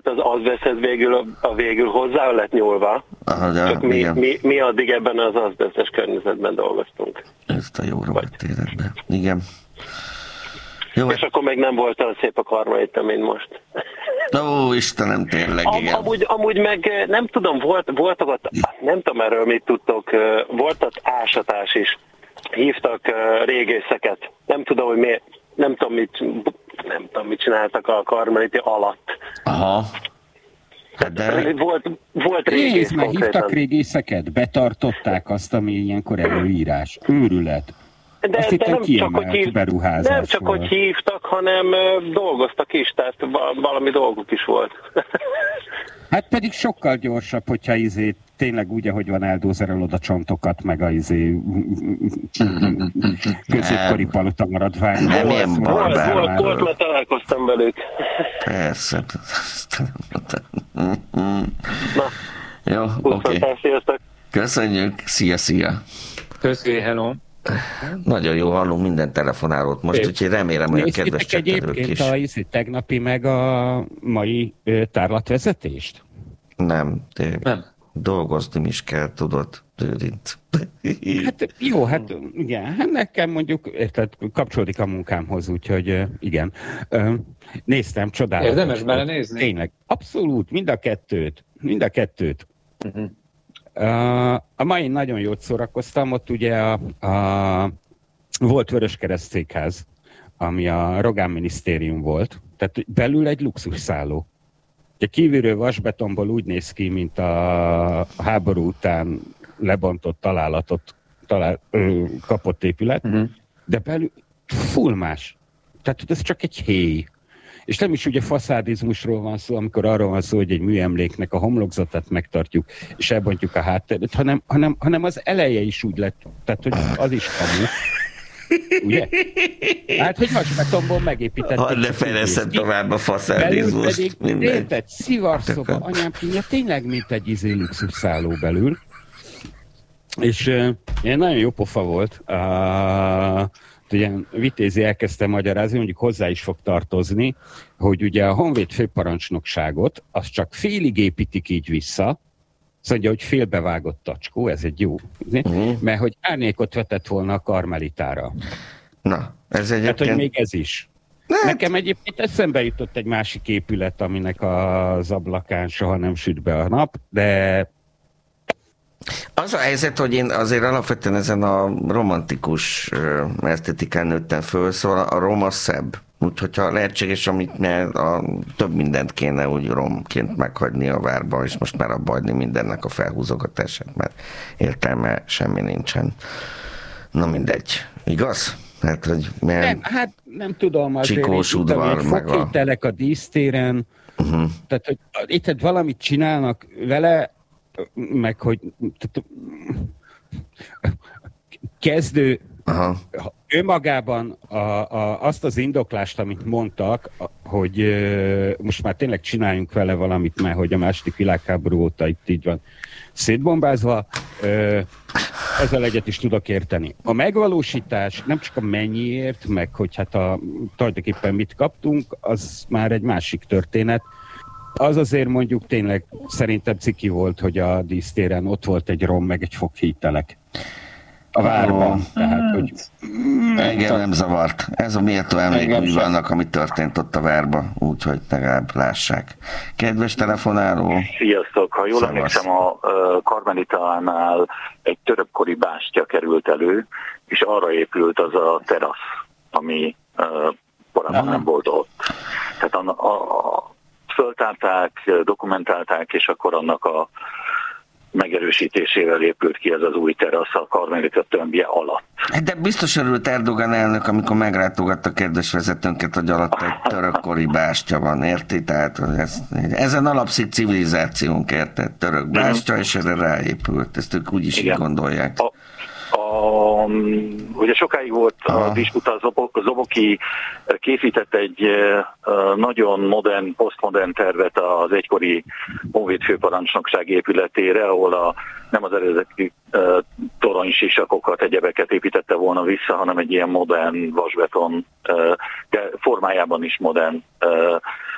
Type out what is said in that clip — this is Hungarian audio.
az azbeszhez végül hozzá lett nyúlva. Csak mi addig ebben az azbeszes környezetben dolgoztunk. Ezt a jó rohadt életben. Igen. Jó, és akkor még nem volt olyan szép a karmaita, mint most. Ó, Istenem, tényleg, igen. Amúgy meg nem tudom, voltak ott, nem tudom erről mit tudtok, volt ott ásatás is. Hívtak régészeket. Nem tudom, hogy miért, nem tudom, mit csináltak a karmeliti alatt. Aha. De... Volt régész konkrétan. Hívtak régészeket, betartották azt, ami ilyenkor előírás. Őrület. De nem csak, hogy hívtak, hanem dolgoztak is, tehát valami dolguk is volt. Hát pedig sokkal gyorsabb, hogyha tényleg úgy, ahogy van, eldózerolod a csontokat, meg a középkori palota maradvány. Nem ilyen barbár. Volt, mert találkoztam velük. Persze. Na, jó, oké. Köszönjük, szia. Köszönjük, hello. Nagyon jó, hallunk minden telefonálót most, úgyhogy remélem, hogy a kedves csettelők is. Egyébként a tegnapi meg a mai tárlatvezetést? Nem. Dolgozni is kell, tudod, Tőrint. Hát jó, hát igen, nekem mondjuk, érted, kapcsolódik a munkámhoz, úgyhogy igen. Néztem, csodálatos. Érdemes belenézni? Tényleg, abszolút, mind a kettőt. Uh-huh. A mai nagyon jót szórakoztam, ott ugye volt Vöröskereszt székház, ami a Rogán minisztérium volt, tehát belül egy luxusszálló. Ugye kívülről vasbetonból úgy néz ki, mint a háború után lebontott kapott épület, de belül full más. Tehát ez csak egy héj. És nem is ugye faszádizmusról van szó, amikor arról van szó, hogy egy műemléknek a homlokzatát megtartjuk, és elbontjuk a hátteret, hanem az eleje is úgy lett, tehát hogy az is kamu. Ugye? Hát, hogy vasbetonból megépítették. Ha ne fejleszem tovább a faszádizmust. Érted, szivarszoba, anyám kínja, tényleg mint egy luxusszálló belül. És nagyon jó pofa volt. Ugye Vitézi elkezdte magyarázni, mondjuk hozzá is fog tartozni, hogy ugye a Honvéd főparancsnokságot az csak félig építik így vissza, azt mondja, hogy félbevágott tacskó, ez egy jó, mert hogy árnyékot vetett volna a karmelitára. Na, ez egyébként... Hát, hogy még ez is. Nekem egyébként eszembe jutott egy másik épület, aminek az ablakán soha nem süt be a nap, de... Az a helyzet, hogy én azért alapvetően ezen a romantikus esztetikán nőttem föl, szóval a rom a szebb. Úgyhogy ha lehetséges, amit több mindent kéne úgy romként meghagyni a várba, és most már abba hagyni mindennek a felhúzogatását, mert értelme semmi nincsen. Na mindegy. Igaz? Hát, hogy nem tudom, azért Csikós udvar, meg fogkételek a dísztéren, tehát, hogy itt valamit csinálnak vele, meg hogy kezdő önmagában azt az indoklást, amit mondtak, hogy most már tényleg csináljunk vele valamit, mert hogy a második világháború óta itt így van szétbombázva, ezzel egyet is tudok érteni. A megvalósítás nem csak a mennyiért, meg hogy hát tulajdonképpen mit kaptunk, az már egy másik történet. Az azért mondjuk tényleg szerintem ciki volt, hogy a dísztéren ott volt egy rom, meg egy foghítelek a várban. Tehát, hogy... Engem nem zavart. Ez a méltó emlékmű annak, ami történt ott a várban, úgyhogy legalább lássák. Kedves telefonáló! Sziasztok! Ha jól emlékszem, a Karmelitánál egy törökkori bástya került elő, és arra épült az a terasz, ami korábban nem volt ott. Tehát föltárták, dokumentálták, és akkor annak a megerősítésével épült ki ez az új terasz a Karmelita tömbje alatt. De biztos örült Erdogan elnök, amikor meglátogatta kedves vezetőnket, hogy alatt egy törökkori bástya van, érti? Tehát ezen alapszik civilizációnk, érted? Török bástya, és erre ráépült. Ezt ők úgyis így gondolják. Ugye sokáig volt a disputa, Zoboki készített egy nagyon modern, posztmodern tervet az egykori honvéd főparancsnokság épületére, ahol nem az eredeti toronysisakokat, egyebeket építette volna vissza, hanem egy ilyen modern vasbeton, de formájában is modern